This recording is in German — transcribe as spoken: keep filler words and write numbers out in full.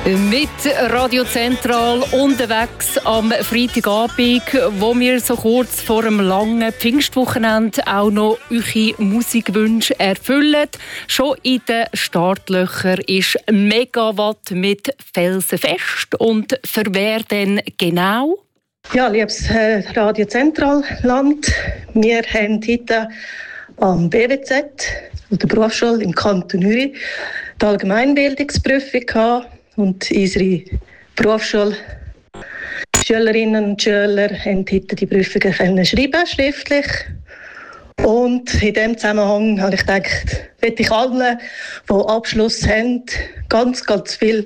Mit Radio Zentral unterwegs am Freitagabend, wo wir so kurz vor einem langen Pfingstwochenende auch noch eure Musikwünsche erfüllen. Schon in den Startlöchern ist Megawatt mit Felsenfest. Und für wer denn genau? Ja, liebes Radio Zentralland, wir haben heute am B W Z, der Berufsschule im Kanton Uri, die Allgemeinbildungsprüfung gehabt. Und unsere Berufsschulschülerinnen und Schüler haben heute die Prüfungen können schreiben, schriftlich. Und in diesem Zusammenhang habe ich gedacht, möchte ich allen, die Abschluss haben, ganz, ganz viel